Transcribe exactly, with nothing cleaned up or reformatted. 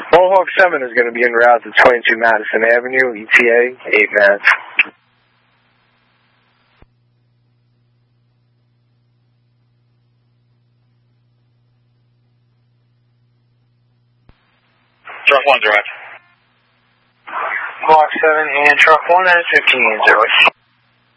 Mohawk seven is going to be en route to twenty-two Madison Avenue, E T A, eight minutes. Truck one direct. Mohawk seven and truck one at fifteen zero.